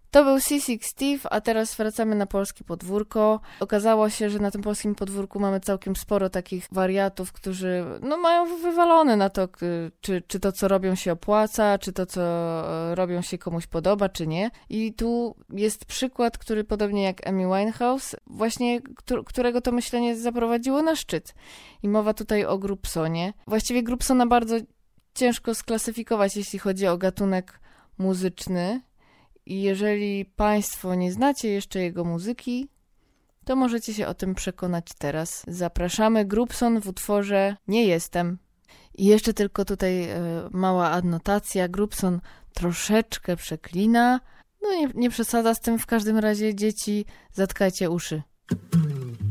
To był Seasick Steve, a teraz wracamy na polskie podwórko. Okazało się, że na tym polskim podwórku mamy całkiem sporo takich wariatów, którzy mają wywalone na to, czy to, co robią, się opłaca, czy to, co robią, się komuś podoba, czy nie. I tu jest przykład, który podobnie jak Amy Winehouse, właśnie którego to myślenie zaprowadziło na szczyt. I mowa tutaj o Grubsonie. Właściwie Grubsona bardzo ciężko sklasyfikować, jeśli chodzi o gatunek muzyczny. I jeżeli Państwo nie znacie jeszcze jego muzyki, to możecie się o tym przekonać teraz. Zapraszamy, Grubson w utworze Nie jestem. I jeszcze tylko tutaj mała adnotacja. Grubson troszeczkę przeklina. Nie przesadza z tym, w każdym razie dzieci, zatkajcie uszy.